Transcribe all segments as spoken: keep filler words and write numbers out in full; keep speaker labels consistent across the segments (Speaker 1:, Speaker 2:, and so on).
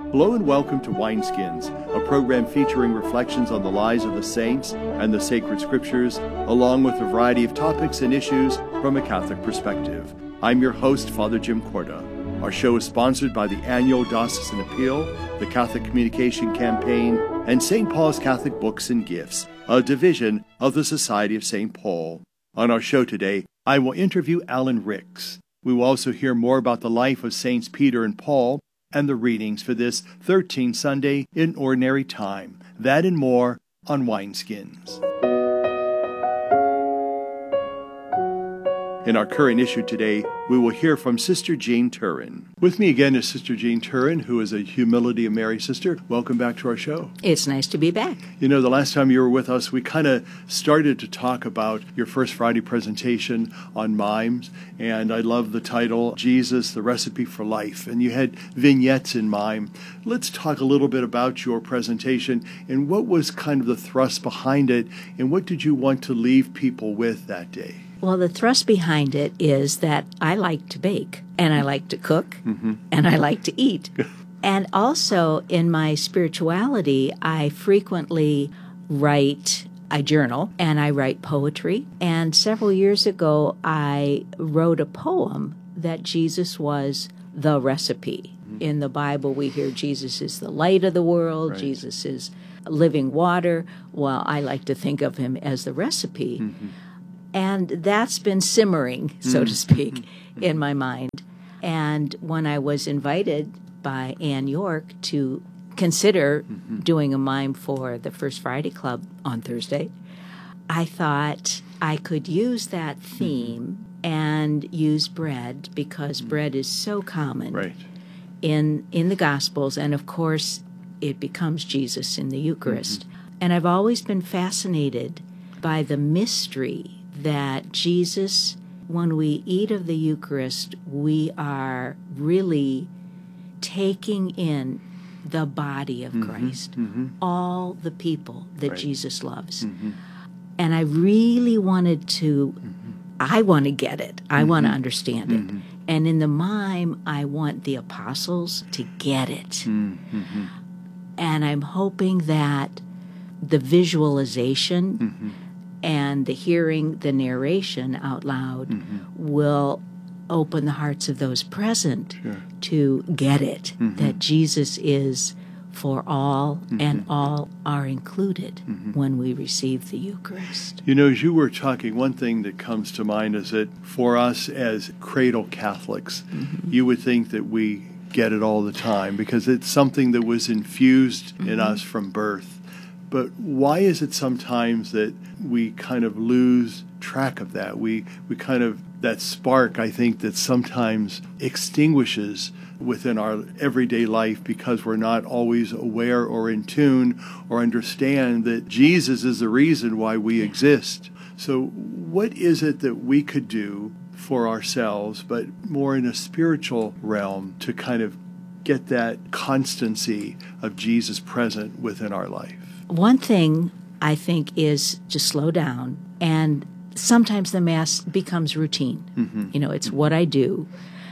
Speaker 1: Hello and welcome to Wineskins, a program featuring reflections on the lives of the saints and the sacred scriptures, along with a variety of topics and issues from a Catholic perspective. I'm your host, Father Jim Corda. Our show is sponsored by the annual Diocesan Appeal, the Catholic Communication Campaign, and Saint Paul's Catholic Books and Gifts, a division of the Society of Saint Paul. On our show today, I will interview Alan Ricks. We will also hear more about the life of Saints Peter and Paul and the readings for this thirteenth Sunday in Ordinary Time. That and more on Wineskins. In our current issue today, we will hear from Sister Jean Turin. With me again is Sister Jean Turin, who is a Humility of Mary sister. Welcome back to our show.
Speaker 2: It's nice to be back.
Speaker 1: You know, the last time you were with us, we kind of started to talk about your First Friday presentation on mimes, and I love the title, Jesus, the Recipe for Life, and you had vignettes in mime. Let's talk a little bit about your presentation and what was kind of the thrust behind it, and what did you want to leave people with that day?
Speaker 2: Well, the thrust behind it is that I like to bake, and I like to cook, mm-hmm. and I like to eat. And also, in my spirituality, I frequently write, I journal, and I write poetry. And several years ago, I wrote a poem that Jesus was the recipe. Mm-hmm. In the Bible, we hear Jesus is the light of the world, right. Jesus is living water. Well, I like to think of him as the recipe. Mm-hmm. And that's been simmering, so to speak, mm-hmm. in my mind. And when I was invited by Ann York to consider mm-hmm. doing a mime for the First Friday Club on Thursday, I thought I could use that theme mm-hmm. and use bread, because mm-hmm. bread is so common right. in in the Gospels. And, of course, it becomes Jesus in the Eucharist. Mm-hmm. And I've always been fascinated by the mystery that Jesus, when we eat of the Eucharist, we are really taking in the body of mm-hmm, Christ, mm-hmm. all the people that right. Jesus loves. Mm-hmm. And I really wanted to, mm-hmm. I want to get it. I mm-hmm. want to understand it. Mm-hmm. And in the mime, I want the apostles to get it. Mm-hmm. And I'm hoping that the visualization mm-hmm. and the hearing the narration out loud mm-hmm. will open the hearts of those present sure. to get it, mm-hmm. that Jesus is for all mm-hmm. and all are included mm-hmm. when we receive the Eucharist.
Speaker 1: You know, as you were talking, one thing that comes to mind is that for us as cradle Catholics, mm-hmm. you would think that we get it all the time because it's something that was infused mm-hmm. in us from birth. But why is it sometimes that we kind of lose track of that? We we kind of, that spark, I think, that sometimes extinguishes within our everyday life because we're not always aware or in tune or understand that Jesus is the reason why we exist. So what is it that we could do for ourselves, but more in a spiritual realm, to kind of get that constancy of Jesus present within our life?
Speaker 2: One thing, I think, is to slow down, and sometimes the Mass becomes routine. Mm-hmm. You know, it's mm-hmm. what I do.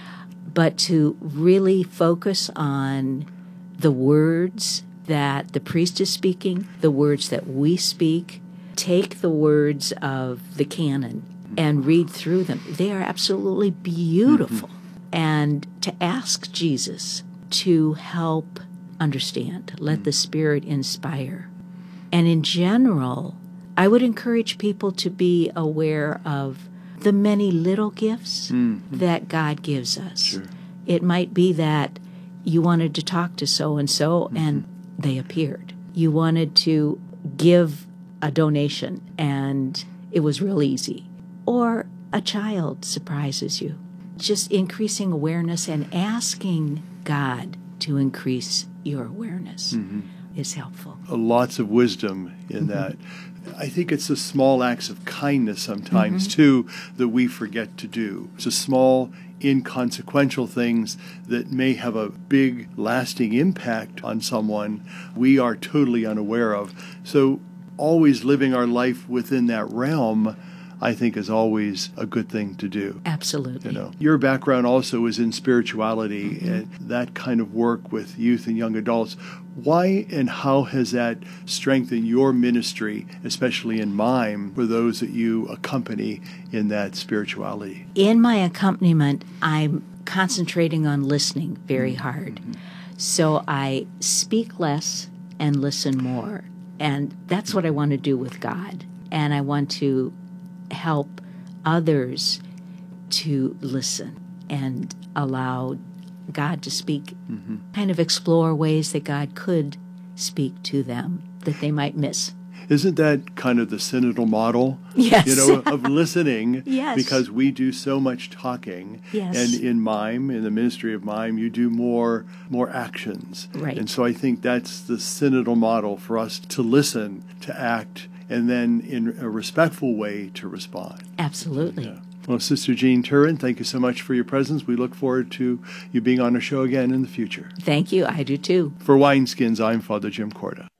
Speaker 2: But to really focus on the words that the priest is speaking, the words that we speak, take the words of the canon mm-hmm. and read through them. They are absolutely beautiful. Mm-hmm. And to ask Jesus to help understand, let mm-hmm. the Spirit inspire. And in general, I would encourage people to be aware of the many little gifts mm-hmm. that God gives us. Sure. It might be that you wanted to talk to so-and-so mm-hmm. and they appeared. You wanted to give a donation and it was real easy. Or a child surprises you. Just increasing awareness and asking God to increase your awareness. Mm-hmm. is helpful.
Speaker 1: Lots of wisdom in mm-hmm. that. I think it's the small acts of kindness sometimes, mm-hmm. too, that we forget to do. It's the small, inconsequential things that may have a big, lasting impact on someone we are totally unaware of. So always living our life within that realm, I think is always a good thing to do.
Speaker 2: Absolutely.
Speaker 1: You know, your background also is in spirituality mm-hmm. and that kind of work with youth and young adults. Why and how has that strengthened your ministry, especially in mime, for those that you accompany in that spirituality?
Speaker 2: In my accompaniment, I'm concentrating on listening very hard. Mm-hmm. So I speak less and listen more. And that's what I want to do with God. And I want to help others to listen and allow God to speak, mm-hmm. kind of explore ways that God could speak to them that they might miss.
Speaker 1: Isn't that kind of the synodal model?
Speaker 2: Yes.
Speaker 1: You know, of listening.
Speaker 2: Yes.
Speaker 1: Because we do so much talking.
Speaker 2: Yes.
Speaker 1: And in mime, in the ministry of mime, you do more more actions.
Speaker 2: Right.
Speaker 1: And so I think that's the synodal model for us to listen, to act, and then in a respectful way to respond.
Speaker 2: Absolutely.
Speaker 1: Yeah. Well, Sister Jean Turin, thank you so much for your presence. We look forward to you being on our show again in the future.
Speaker 2: Thank you. I do too.
Speaker 1: For Wineskins, I'm Father Jim Corda.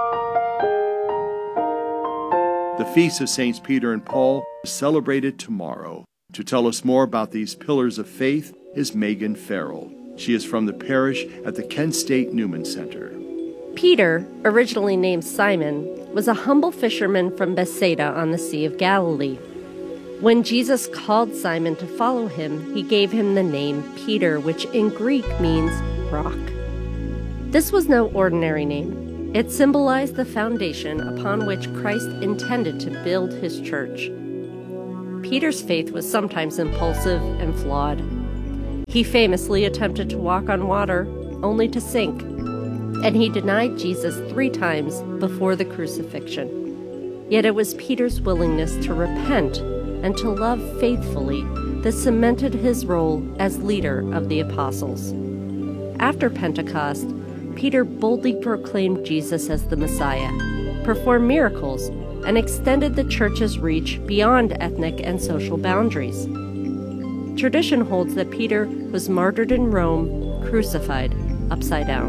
Speaker 1: The Feast of Saints Peter and Paul is celebrated tomorrow. To tell us more about these pillars of faith is Megan Farrell. She is from the parish at the Kent State Newman Center.
Speaker 3: Peter, originally named Simon, was a humble fisherman from Bethsaida on the Sea of Galilee. When Jesus called Simon to follow him, he gave him the name Peter, which in Greek means rock. This was no ordinary name. It symbolized the foundation upon which Christ intended to build his church. Peter's faith was sometimes impulsive and flawed. He famously attempted to walk on water, only to sink, and he denied Jesus three times before the crucifixion. Yet it was Peter's willingness to repent and to love faithfully that cemented his role as leader of the apostles. After Pentecost, Peter boldly proclaimed Jesus as the Messiah, performed miracles, and extended the church's reach beyond ethnic and social boundaries. Tradition holds that Peter was martyred in Rome, crucified upside down.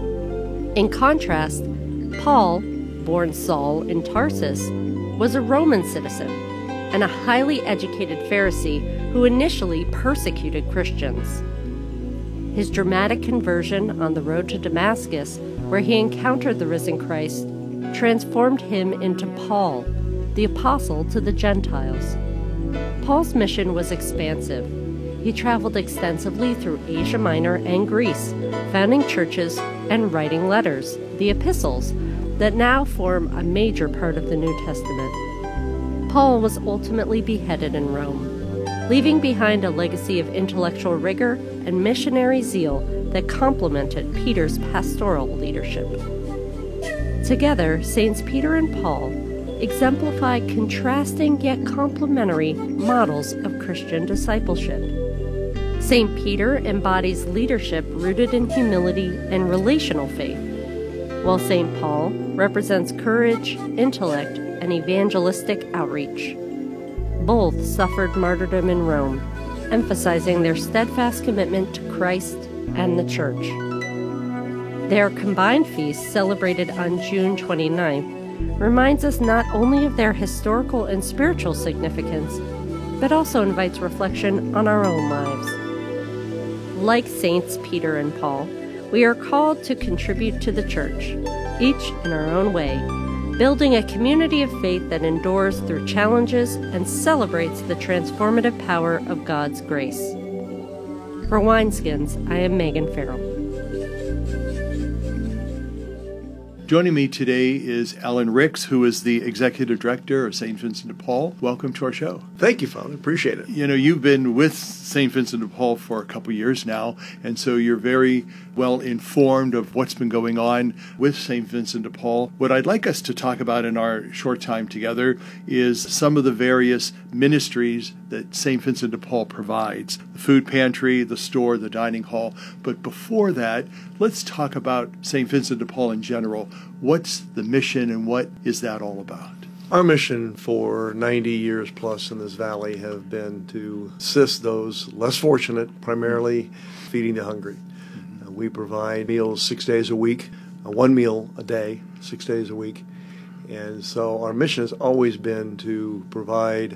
Speaker 3: In contrast, Paul, born Saul in Tarsus, was a Roman citizen and a highly educated Pharisee who initially persecuted Christians. His dramatic conversion on the road to Damascus, where he encountered the risen Christ, transformed him into Paul, the apostle to the Gentiles. Paul's mission was expansive. He traveled extensively through Asia Minor and Greece, founding churches and writing letters, the epistles, that now form a major part of the New Testament. Paul was ultimately beheaded in Rome, leaving behind a legacy of intellectual rigor and missionary zeal that complemented Peter's pastoral leadership. Together, Saints Peter and Paul exemplify contrasting yet complementary models of Christian discipleship. Saint Peter embodies leadership rooted in humility and relational faith, while Saint Paul represents courage, intellect, and evangelistic outreach. Both suffered martyrdom in Rome, emphasizing their steadfast commitment to Christ and the Church. Their combined feast, celebrated on June twenty-ninth, reminds us not only of their historical and spiritual significance, but also invites reflection on our own lives. Like Saints Peter and Paul, we are called to contribute to the Church, each in our own way, building a community of faith that endures through challenges and celebrates the transformative power of God's grace. For Wineskins, I am Megan Farrell.
Speaker 1: Joining me today is Alan Ricks, who is the Executive Director of Saint Vincent de Paul. Welcome to our show.
Speaker 4: Thank you, Father. Appreciate it.
Speaker 1: You know, you've been with Saint Vincent de Paul for a couple years now, and so you're very well informed of what's been going on with Saint Vincent de Paul. What I'd like us to talk about in our short time together is some of the various ministries that Saint Vincent de Paul provides, the food pantry, the store, the dining hall. But before that, let's talk about Saint Vincent de Paul in general. What's the mission and what is that all about?
Speaker 4: Our mission for ninety years plus in this valley have been to assist those less fortunate, primarily feeding the hungry. Mm-hmm. Uh, we provide meals six days a week, uh, one meal a day, six days a week. And so our mission has always been to provide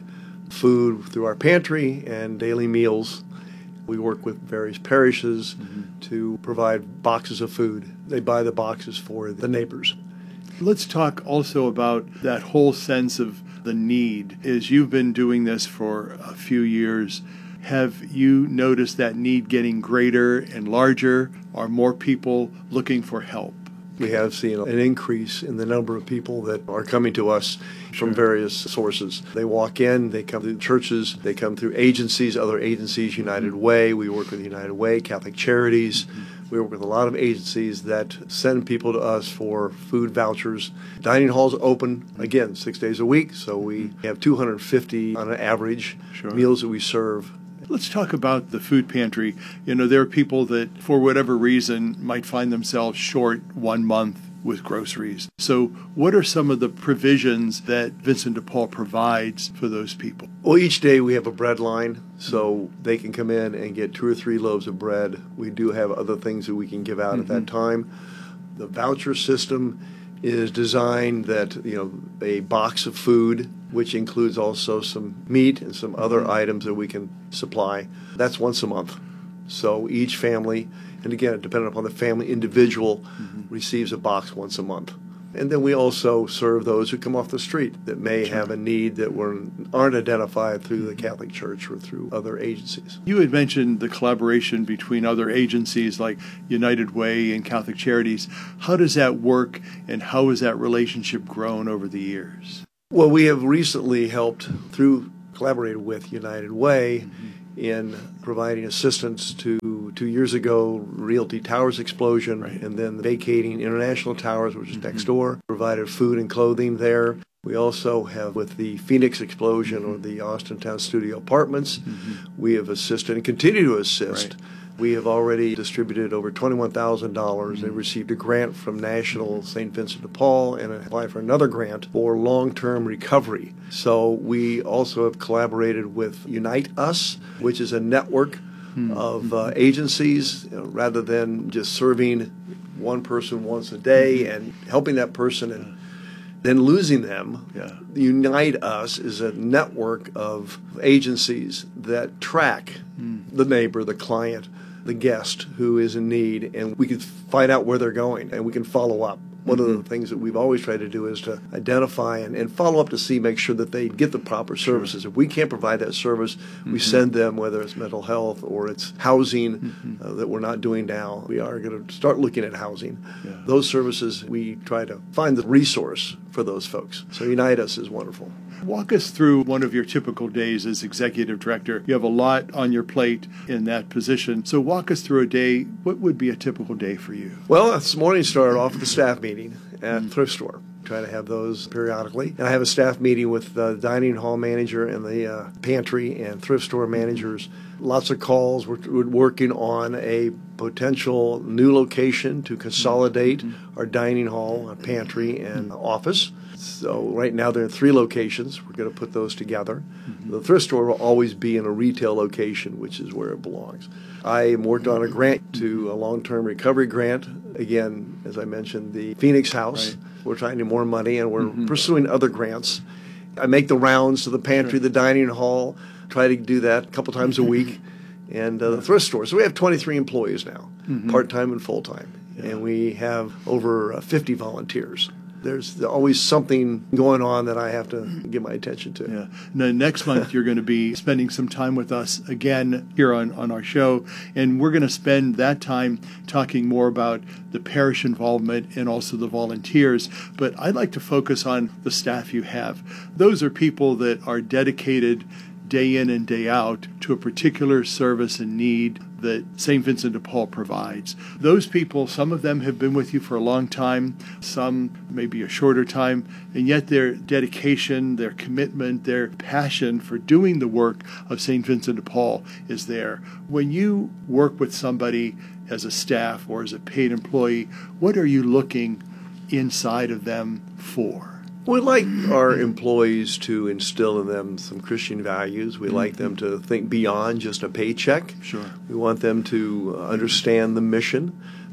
Speaker 4: food through our pantry and daily meals. We work with various parishes mm-hmm. to provide boxes of food. They buy the boxes for the neighbors.
Speaker 1: Let's talk also about that whole sense of the need. As you've been doing this for a few years, have you noticed that need getting greater and larger? Are more people looking for help?
Speaker 4: We have seen an increase in the number of people that are coming to us
Speaker 1: Sure.
Speaker 4: from various sources. They walk in, they come through churches, they come through agencies, other agencies, United Way. We work with United Way, Catholic Charities. Mm-hmm. We work with a lot of agencies that send people to us for food vouchers. Dining halls open, again, six days a week, so we have two hundred fifty on an average
Speaker 1: Sure.
Speaker 4: meals that we serve.
Speaker 1: Let's talk about the food pantry. You know, there are people that, for whatever reason, might find themselves short one month with groceries. So what are some of the provisions that Vincent de Paul provides for those people?
Speaker 4: Well, each day we have a bread line, so they can come in and get two or three loaves of bread. We do have other things that we can give out mm-hmm. at that time. The voucher system is designed that, you know, a box of food, which includes also some meat and some other mm-hmm. items that we can supply. That's once a month. So each family, and again, depending upon the family, individual mm-hmm. receives a box once a month. And then we also serve those who come off the street that may sure. have a need that were, aren't identified through the Catholic Church or through other agencies.
Speaker 1: You had mentioned the collaboration between other agencies like United Way and Catholic Charities. How does that work, and how has that relationship grown over the years?
Speaker 4: Well, we have recently helped through, collaborated with United Way mm-hmm. in providing assistance to, two years ago, Realty Towers explosion,
Speaker 1: right.
Speaker 4: and then vacating International Towers, which is mm-hmm. next door, provided food and clothing there. We also have, with the Phoenix explosion mm-hmm. or the Austintown Studio Apartments, mm-hmm. we have assisted and continue to assist.
Speaker 1: Right.
Speaker 4: We have already distributed over twenty-one thousand dollars.
Speaker 1: Mm-hmm.
Speaker 4: They received a grant from National Saint Vincent de Paul and applied for another grant for long-term recovery. So we also have collaborated with Unite Us, which is a network mm-hmm. of uh, agencies, you know, rather than just serving one person once a day mm-hmm. and helping that person and then losing them.
Speaker 1: Yeah.
Speaker 4: Unite Us is a network of agencies that track mm. the neighbor, the client, the guest who is in need, and we can find out where they're going, and we can follow up. One mm-hmm. of the things that we've always tried to do is to identify and, and follow up to see, make sure that they get the proper services. Sure. If we can't provide that service, mm-hmm. we send them, whether it's mental health or it's housing mm-hmm. uh, that we're not doing now. We are going to start looking at housing. Yeah. Those services, we try to find the resource for those folks. So Unite Us is wonderful.
Speaker 1: Walk us through one of your typical days as executive director. You have a lot on your plate in that position. So walk us through a day. What would be a typical day for you?
Speaker 4: Well, this morning started off with a staff meeting at mm. Thrift Store. Try to have those periodically. And I have a staff meeting with the dining hall manager and the uh, pantry and thrift store managers. Lots of calls. We're, we're working on a potential new location to consolidate mm-hmm. our dining hall, our pantry, and office. So right now there are three locations. We're going to put those together. Mm-hmm. The thrift store will always be in a retail location, which is where it belongs. I worked on a grant to a long-term recovery grant. Again, as I mentioned, the Phoenix House. Right. We're trying to get more money, and we're mm-hmm. pursuing other grants. I make the rounds to the pantry, sure. the dining hall, try to do that a couple times a week, and uh, the thrift store. So we have twenty-three employees now, mm-hmm. part-time and full-time, yeah. and we have over uh, fifty volunteers. There's always something going on that I have to give my attention to.
Speaker 1: Yeah. Now, next month, you're going to be spending some time with us again here on, on our show, and we're going to spend that time talking more about the parish involvement and also the volunteers. But I'd like to focus on the staff you have. Those are people that are dedicated day in and day out to a particular service and need that Saint Vincent de Paul provides. Those people, some of them have been with you for a long time, some maybe a shorter time, and yet their dedication, their commitment, their passion for doing the work of Saint Vincent de Paul is there. When you work with somebody as a staff or as a paid employee, what are you looking inside of them for?
Speaker 4: We like our employees to instill in them some Christian values. We mm-hmm. like them to think beyond just a paycheck.
Speaker 1: Sure.
Speaker 4: We want them to understand the mission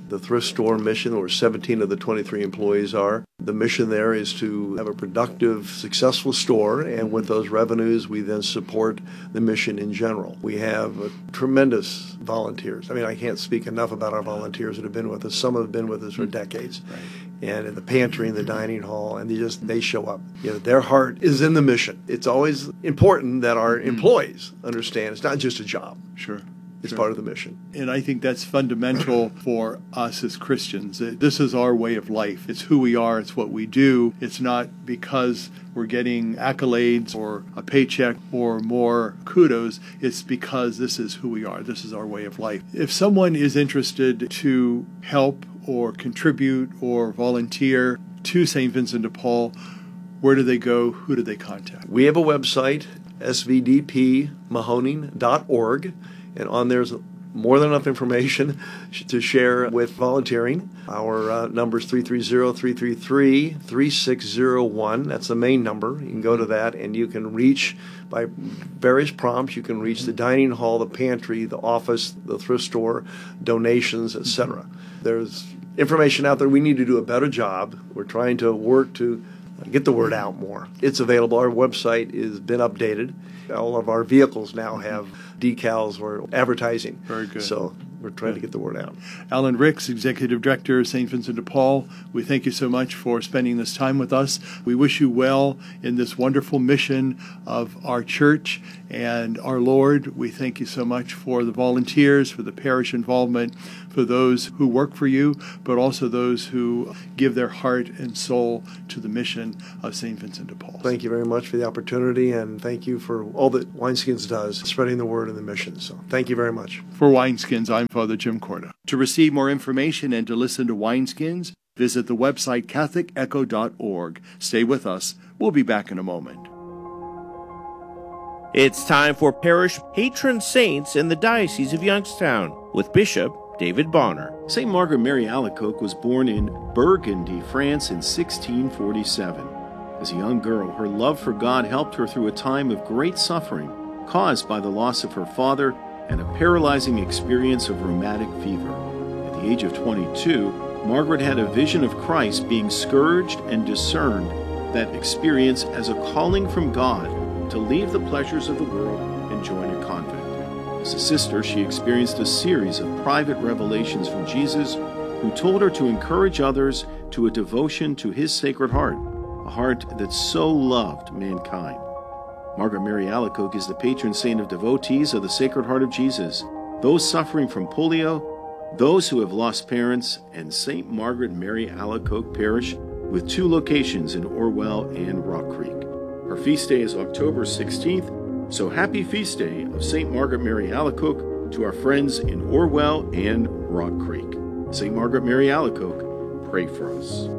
Speaker 4: the thrift store mission, where seventeen of the twenty-three employees are. The mission there is to have a productive, successful store, and with those revenues, we then support the mission in general. We have a tremendous volunteers. I mean, I can't speak enough about our volunteers that have been with us. Some have been with us for decades.
Speaker 1: Right.
Speaker 4: And in the pantry and the dining hall, and they just they show up. You know, their heart is in the mission. It's always important that our employees understand it's not just a job.
Speaker 1: Sure.
Speaker 4: It's
Speaker 1: Sure.
Speaker 4: part of the mission.
Speaker 1: And I think that's fundamental for us as Christians. This is our way of life. It's who we are. It's what we do. It's not because we're getting accolades or a paycheck or more kudos. It's because this is who we are. This is our way of life. If someone is interested to help or contribute or volunteer to Saint Vincent de Paul, where do they go? Who do they contact?
Speaker 4: We have a website, s v d p mahoning dot org. And on there's more than enough information to share with volunteering. Our uh, number is three three zero, three three three, three six zero one. That's the main number. You can go to that and you can reach, by various prompts, you can reach the dining hall, the pantry, the office, the thrift store, donations, et cetera. There's information out there. We need to do a better job. We're trying to work to get the word out more. It's available. Our website has been updated. All of our vehicles now have decals or advertising.
Speaker 1: Very good.
Speaker 4: So we're trying to get the word out.
Speaker 1: Alan Ricks, Executive Director of Saint Vincent de Paul, we thank you so much for spending this time with us. We wish you well in this wonderful mission of our church and our Lord. We thank you so much for the volunteers, for the parish involvement, for those who work for you, but also those who give their heart and soul to the mission of Saint Vincent de Paul.
Speaker 4: Thank you very much for the opportunity, and thank you for all that Wineskins does, spreading the word and the mission. So thank you very much.
Speaker 1: For Wineskins, I'm Father Jim Corda. To receive more information and to listen to Wineskins, visit the website catholic echo dot org. Stay with us. We'll be back in a moment.
Speaker 5: It's time for Parish Patron Saints in the Diocese of Youngstown with Bishop David Bonner.
Speaker 6: Saint Margaret Mary Alacoque was born in Burgundy, France in sixteen forty-seven. As a young girl, her love for God helped her through a time of great suffering caused by the loss of her father and a paralyzing experience of rheumatic fever. At the age of twenty-two, Margaret had a vision of Christ being scourged and discerned that experience as a calling from God to leave the pleasures of the world and join a convent. As a sister, she experienced a series of private revelations from Jesus, who told her to encourage others to a devotion to his Sacred Heart, a heart that so loved mankind. Margaret Mary Alacoque is the patron saint of devotees of the Sacred Heart of Jesus, those suffering from polio, those who have lost parents, and Saint Margaret Mary Alacoque Parish, with two locations in Orwell and Rock Creek. Her feast day is October sixteenth, so happy feast day of Saint Margaret Mary Alacoque to our friends in Orwell and Rock Creek. Saint Margaret Mary Alacoque, pray for us.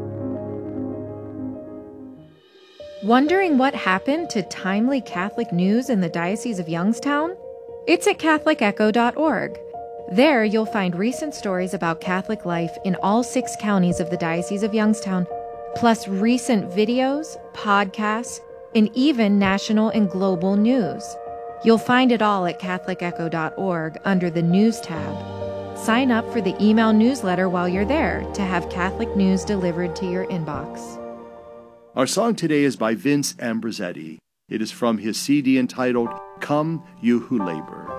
Speaker 7: Wondering what happened to timely Catholic news in the Diocese of Youngstown? It's at catholic echo dot org. There you'll find recent stories about Catholic life in all six counties of the Diocese of Youngstown, plus recent videos, podcasts, and even national and global news. You'll find it all at catholic echo dot org under the News tab. Sign up for the email newsletter while you're there to have Catholic news delivered to your inbox.
Speaker 1: Our song today is by Vince Ambrosetti. It is from his C D entitled Come You Who Labor.